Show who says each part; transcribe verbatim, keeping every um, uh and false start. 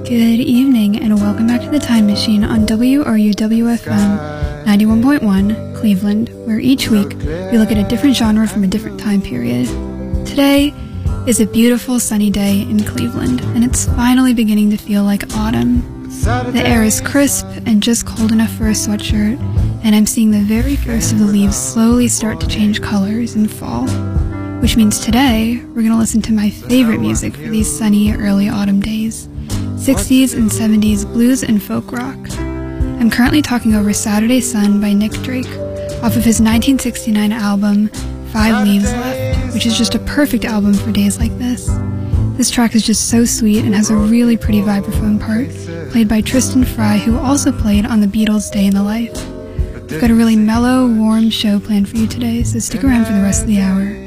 Speaker 1: Good evening and welcome back to the Time Machine on W R U W F M ninety-one point one Cleveland, where each week we look at a different genre from a different time period. Today is a beautiful sunny day in Cleveland, and it's finally beginning to feel like autumn. The air is crisp and just cold enough for a sweatshirt, and I'm seeing the very first of the leaves slowly start to change colors in fall. Which means today, we're going to listen to my favorite music for these sunny early autumn days. sixties and seventies blues and folk rock. I'm currently talking over Saturday Sun by Nick Drake, off of his nineteen sixty-nine album, Five Leaves Left, which is just a perfect album for days like this. This track is just so sweet and has a really pretty vibraphone part, played by Tristan Fry, who also played on the Beatles' Day in the Life. We've got a really mellow, warm show planned for you today, so stick around for the rest of the hour.